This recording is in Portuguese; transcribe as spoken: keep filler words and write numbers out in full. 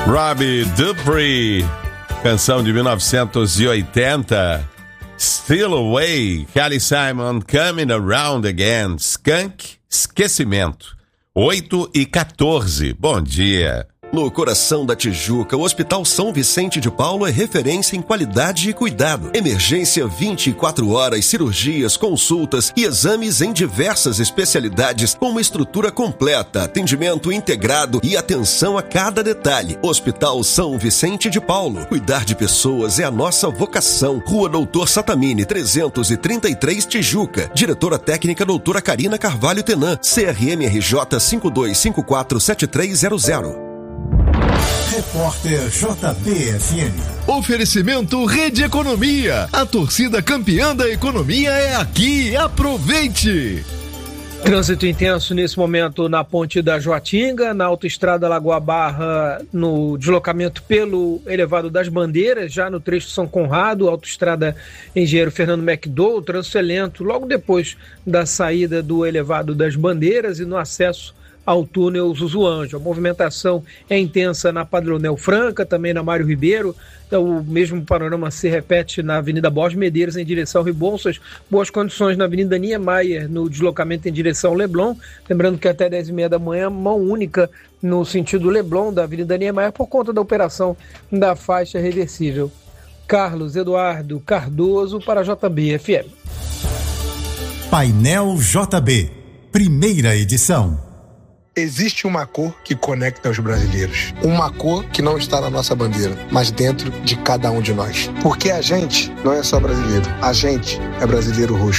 Robbie Dupree, canção de mil novecentos e oitenta. Still Away, Kelly Simon, Coming Around Again. Skunk, Esquecimento. oito e quatorze, bom dia. No coração da Tijuca, o Hospital São Vicente de Paulo é referência em qualidade e cuidado. Emergência vinte e quatro horas, cirurgias, consultas e exames em diversas especialidades com uma estrutura completa, atendimento integrado e atenção a cada detalhe. Hospital São Vicente de Paulo. Cuidar de pessoas é a nossa vocação. Rua Doutor Satamini, trezentos e trinta e três, Tijuca. Diretora técnica doutora Karina Carvalho Tenan. C R M R J cinco dois cinco quatro sete três zero zero. Repórter J B F M. Oferecimento Rede Economia. A torcida campeã da economia é aqui. Aproveite! Trânsito intenso nesse momento na ponte da Joatinga, na autoestrada Lagoa Barra, no deslocamento pelo elevado das Bandeiras, já no trecho São Conrado, autoestrada Engenheiro Fernando McDowell, o trânsito é lento logo depois da saída do elevado das Bandeiras e no acesso ao túnel Zuzuanjo. A movimentação é intensa na Padronel Franca, também na Mário Ribeiro. Então, o mesmo panorama se repete na Avenida Borges Medeiros, em direção ao Rebouças. Boas condições na Avenida Niemeyer, no deslocamento em direção ao Leblon. Lembrando que até dez e meia da manhã, mão única no sentido Leblon, da Avenida Niemeyer, por conta da operação da faixa reversível. Carlos Eduardo Cardoso para J B F M. Painel J B, primeira edição. Existe uma cor que conecta os brasileiros. Uma cor que não está na nossa bandeira, mas dentro de cada um de nós. Porque a gente não é só brasileiro. A gente é brasileiro roxo.